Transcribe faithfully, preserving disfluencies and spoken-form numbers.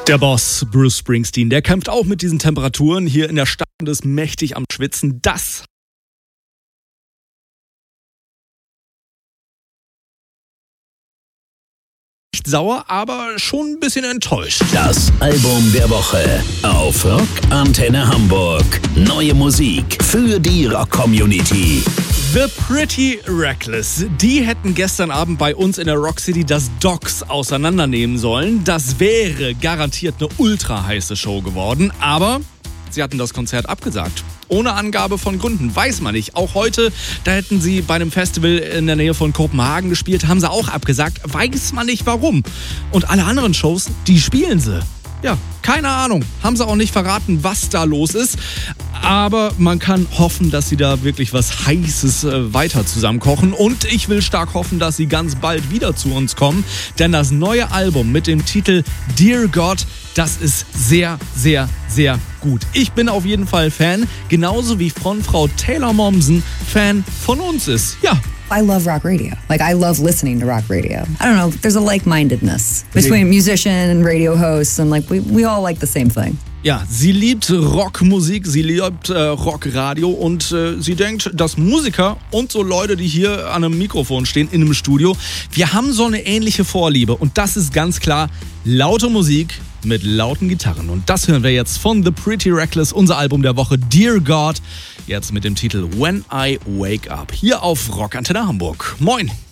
Der Boss Bruce Springsteen, der kämpft auch mit diesen Temperaturen hier in der Stadt und ist mächtig am Schwitzen. Das nicht sauer, aber schon ein bisschen enttäuscht. Das Album der Woche auf Rock Antenne Hamburg. Neue Musik für die Rock-Community. The Pretty Reckless. Die hätten gestern Abend bei uns in der Rock City das Docks auseinandernehmen sollen. Das wäre garantiert eine ultra heiße Show geworden, aber sie hatten das Konzert abgesagt. Ohne Angabe von Gründen, weiß man nicht. Auch heute, da hätten sie bei einem Festival in der Nähe von Kopenhagen gespielt, haben sie auch abgesagt, weiß man nicht warum. Und alle anderen Shows, die spielen sie. Ja, keine Ahnung. Haben sie auch nicht verraten, was da los ist. Aber man kann hoffen, dass sie da wirklich was Heißes äh, weiter zusammenkochen. Und ich will stark hoffen, dass sie ganz bald wieder zu uns kommen. Denn das neue Album mit dem Titel Dear God, das ist sehr, sehr, sehr gut. Ich bin auf jeden Fall Fan, genauso wie Frontfrau Taylor Momsen Fan von uns ist. Ja. I love rock radio. Like, I love listening to rock radio. I don't know, there's a like-mindedness between musician and radio hosts, and like, we, we all like the same thing. Ja, sie liebt Rockmusik, sie liebt äh, Rockradio und äh, sie denkt, dass Musiker und so Leute, die hier an einem Mikrofon stehen, in einem Studio, wir haben so eine ähnliche Vorliebe und das ist ganz klar laute Musik mit lauten Gitarren. Und das hören wir jetzt von The Pretty Reckless, unser Album der Woche Dear God, jetzt mit dem Titel When I Wake Up, hier auf Rock Antenne Hamburg. Moin!